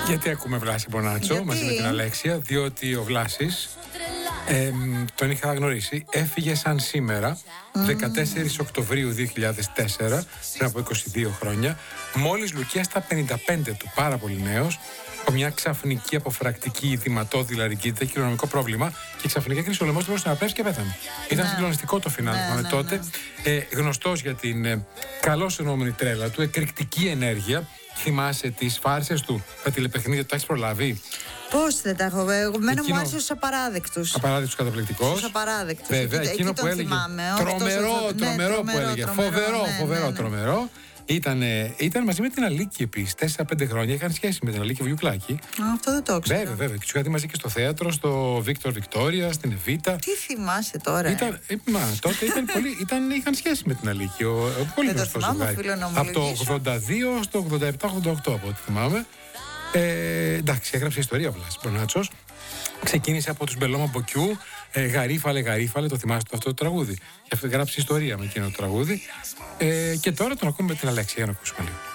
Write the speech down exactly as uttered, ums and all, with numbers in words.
Γιατί ακούμε Βλάση Μπονάτσο Γιατί? μαζί με την Αλέξια, διότι ο Βλάσης ε, τον είχα γνωρίσει, έφυγε σαν σήμερα, mm. δεκατέσσερις Οκτωβρίου δύο χιλιάδες τέσσερα, πριν από είκοσι δύο χρόνια, μόλις Λουκία στα πενήντα πέντε του, πάρα πολύ νέος, από μια ξαφνική αποφρακτική δηματώδη λαρυγκίτιδα, κοινωνικό πρόβλημα, και ξαφνικά έκλεισε ο λαιμός του, μπορούσε να πνεύσει και πέθανε. Ήταν συγκλονιστικό το φινάλ που είχαμε τότε. Ε, γνωστός για την ε, καλώς εννοούμενη τρέλα του, εκρηκτική ενέργεια. Θυμάσαι τις φάρσες του, τα τηλεπαιχνίδια, τα έχεις προλάβει? Πώς δεν τα έχω. Εμένα Εκείνο... μου άρεσε στους απαράδεκτους. Απαράδεκτους, καταπληκτικός. Στους απαράδεκτους. Βέβαια, εκεί, εκείνο εκεί που έλεγε. Θυμάμαι, τρομερό, τόσο... τρομερό, ναι, που έλεγε. Τρομερό, φοβερό, ναι, φοβερό, ναι, ναι. τρομερό. Ήταν, ήταν μαζί με την Αλίκη επίσης. τέσσερα πέντε χρόνια είχαν σχέση με την Αλίκη Βιουκλάκη. Α, αυτό δεν το ξέρω. Βέβαια, βέβαια. Και του είχα δει μαζί και στο θέατρο, στο Βίκτορ Βικτόρια, στην Εβίτα. Τι θυμάσαι τώρα. Ήταν, ε, μα, τότε ήταν πολύ, ήταν, είχαν σχέση με την Αλίκη. Ο, ο, πολύ γνωστό ζευγάρι. Από το ογδόντα δύο στο ογδόντα επτά ογδόντα οκτώ, από ό,τι θυμάμαι. Ε, εντάξει, έγραψε ιστορία ο Βλάσης Μπονάτσος. Ξεκίνησε από τους Μπελώμα Μποκιού, ε, γαρίφαλε, γαρίφαλε, το θυμάστε αυτό το τραγούδι. Και αυτό γράψει ιστορία με εκείνο το τραγούδι. Ε, και τώρα τον ακούμε με την Αλέξια, για να ακούσουμε λίγο.